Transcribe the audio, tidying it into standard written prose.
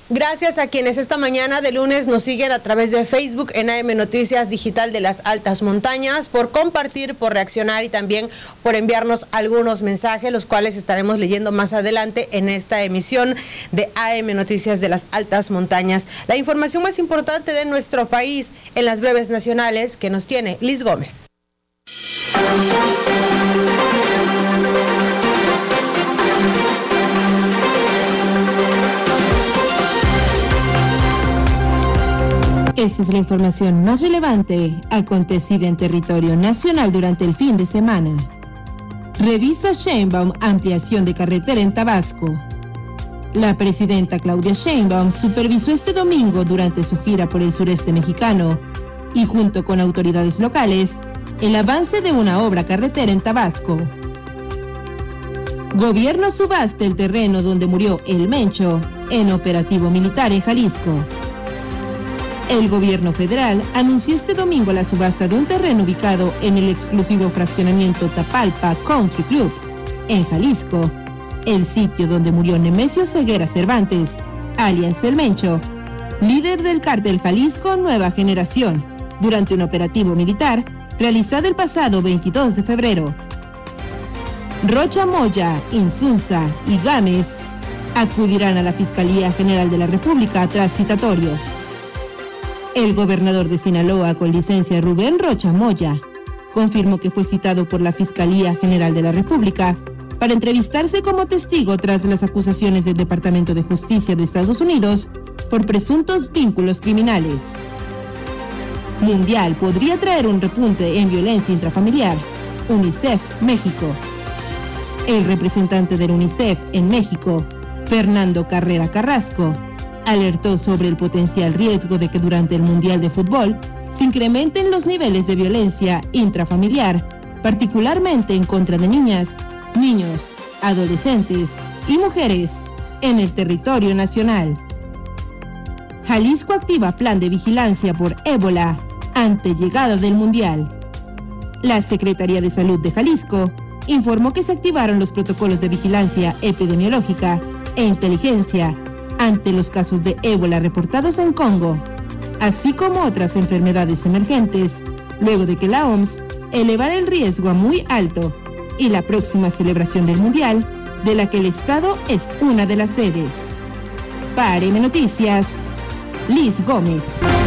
Gracias a quienes esta mañana de lunes nos siguen a través de Facebook en AM Noticias Digital de las Altas Montañas, por compartir, por reaccionar y también por enviarnos algunos mensajes, los cuales estaremos leyendo más adelante en esta emisión de AM Noticias de las Altas Montañas. La información más importante de nuestro país en las breves nacionales que nos tiene Liz Gómez. Esta es la información más relevante acontecida en territorio nacional durante el fin de semana. Revisa Sheinbaum ampliación de carretera en Tabasco. La presidenta Claudia Sheinbaum supervisó este domingo durante su gira por el sureste mexicano y junto con autoridades locales el avance de una obra carretera en Tabasco. Gobierno subasta el terreno donde murió El Mencho en operativo militar en Jalisco. El gobierno federal anunció este domingo la subasta de un terreno ubicado en el exclusivo fraccionamiento Tapalpa Country Club, en Jalisco, el sitio donde murió Nemesio Ceguera Cervantes, alias El Mencho, líder del cártel Jalisco Nueva Generación, durante un operativo militar realizado el pasado 22 de febrero. Rocha Moya, Insunza y Gámez acudirán a la Fiscalía General de la República tras citatorio. El gobernador de Sinaloa con licencia Rubén Rocha Moya confirmó que fue citado por la Fiscalía General de la República para entrevistarse como testigo tras las acusaciones del Departamento de Justicia de Estados Unidos por presuntos vínculos criminales. Mundial podría traer un repunte en violencia intrafamiliar. UNICEF, México. El representante del UNICEF en México, Fernando Carrera Carrasco, alertó sobre el potencial riesgo de que durante el Mundial de Fútbol se incrementen los niveles de violencia intrafamiliar, particularmente en contra de niñas, niños, adolescentes y mujeres en el territorio nacional. Jalisco activa plan de vigilancia por ébola ante llegada del Mundial. La Secretaría de Salud de Jalisco informó que se activaron los protocolos de vigilancia epidemiológica e inteligencia ante los casos de ébola reportados en Congo, así como otras enfermedades emergentes, luego de que la OMS elevara el riesgo a muy alto y la próxima celebración del Mundial, de la que el Estado es una de las sedes. Para AM Noticias, Liz Gómez.